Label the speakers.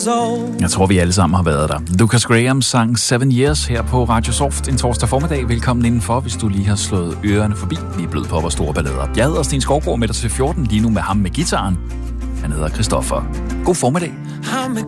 Speaker 1: old.
Speaker 2: Jeg tror, vi alle sammen har været der. Lucas Graham sang 7 Years her på Radio Soft en torsdag formiddag. Velkommen indenfor, hvis du lige har slået ørerne forbi. Vi er blevet på vores store ballader. Jeg hedder Sten Skovgaard med dig til 14, lige nu med ham med gitaren. Han hedder Christoffer. God formiddag.
Speaker 1: I'm a